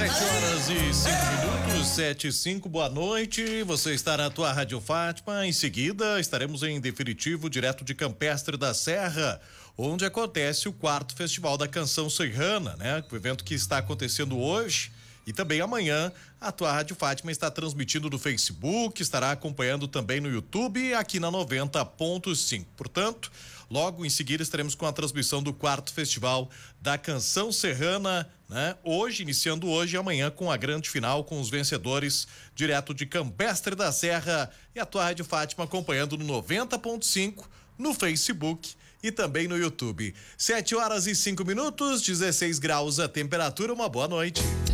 7h05, 7h05, boa noite. Você está na tua Rádio Fátima. Em seguida, estaremos em definitivo, direto de Campestre da Serra, onde acontece o 4º Festival da Canção Serrana, né? O evento que está acontecendo hoje e também amanhã. A tua Rádio Fátima está transmitindo no Facebook, estará acompanhando também no YouTube e aqui na 90.5. Portanto, logo em seguida estaremos com a transmissão do 4º Festival da Canção Serrana, né? Hoje, iniciando hoje e amanhã com a grande final, com os vencedores direto de Campestre da Serra, e a tua Rádio Fátima acompanhando no 90.5, no Facebook e também no YouTube. 7h05, 16 graus a temperatura, uma boa noite.